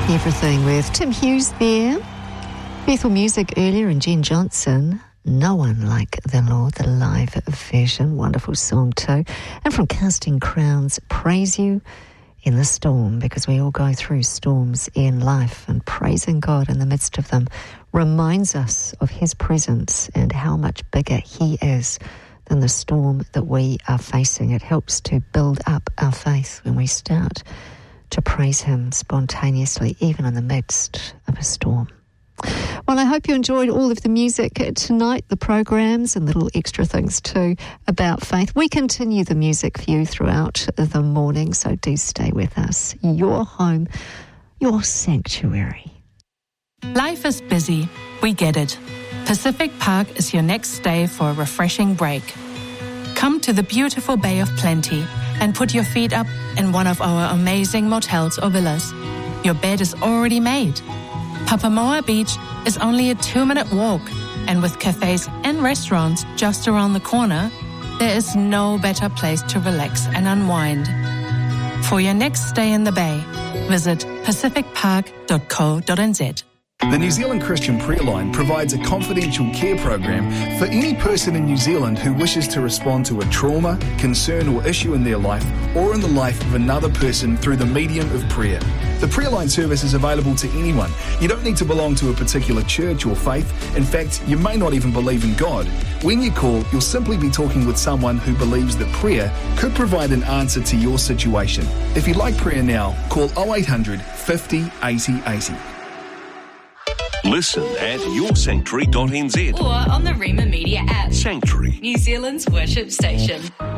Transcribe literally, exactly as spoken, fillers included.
Everything with Tim Hughes there. Bethel Music earlier and Jen Johnson. No One Like the Lord, the live version. Wonderful song too. And from Casting Crowns, Praise You in the Storm, because we all go through storms in life, and praising God in the midst of them reminds us of his presence and how much bigger he is than the storm that we are facing. It helps to build up our faith when we start to praise him spontaneously, even in the midst of a storm. Well, I hope you enjoyed all of the music tonight, the programs and little extra things too about faith. We continue the music for you throughout the morning, so do stay with us. Your home, your sanctuary. Life is busy. We get it. Pacific Park is your next stay for a refreshing break. Come to the beautiful Bay of Plenty and put your feet up in one of our amazing motels or villas. Your bed is already made. Papamoa Beach is only a two-minute walk, and with cafes and restaurants just around the corner, there is no better place to relax and unwind. For your next stay in the Bay, visit pacific park dot co dot n z. The New Zealand Christian Prayer Line provides a confidential care program for any person in New Zealand who wishes to respond to a trauma, concern or issue in their life or in the life of another person through the medium of prayer. The Prayer Line service is available to anyone. You don't need to belong to a particular church or faith. In fact, you may not even believe in God. When you call, you'll simply be talking with someone who believes that prayer could provide an answer to your situation. If you'd like prayer now, call oh eight hundred, fifty, eighty, eighty. Listen at your sanctuary dot n z or on the Rema Media app. Sanctuary, New Zealand's worship station.